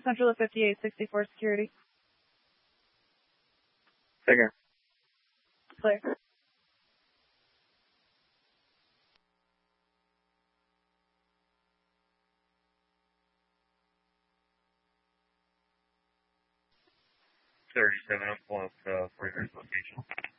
Central of 5864 security. Take care. Clear. I'm pulling up for your location.